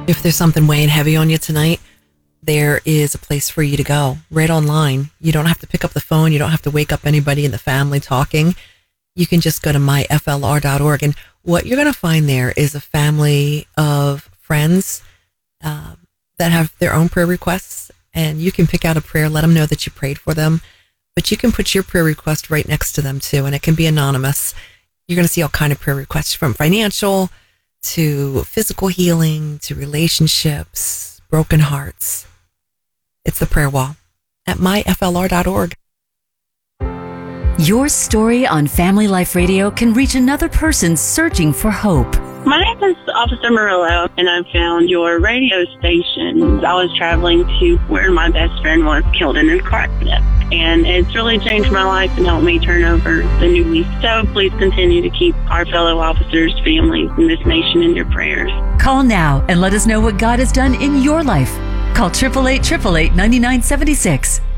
If there's something weighing heavy on you tonight, there is a place for you to go right online. You don't have to pick up the phone. You don't have to wake up anybody in the family talking. You can just go to myflr.org. And what you're going to find there is a family of friends that have their own prayer requests. And you can pick out a prayer, let them know that you prayed for them. But you can put your prayer request right next to them too. And it can be anonymous. You're going to see all kind of prayer requests, from financial to physical healing to relationships, broken hearts. It's the prayer wall at myflr.org. Your story on Family Life Radio can reach another person searching for hope. My name is Officer Murillo, and I found your radio station. I was traveling to where my best friend was killed in a car accident, and it's really changed my life and helped me turn over the new leaf. So please continue to keep our fellow officers, families, and this nation in your prayers. Call now and let us know what God has done in your life. Call 888-888-9976.